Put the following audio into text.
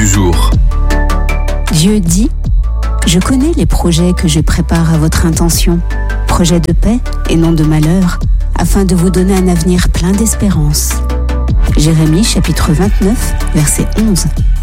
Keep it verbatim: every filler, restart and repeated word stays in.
du jour. Dieu dit : je connais les projets que je prépare à votre intention, projets de paix et non de malheur, afin de vous donner un avenir plein d'espérance. Jérémie chapitre vingt-neuf, verset onze.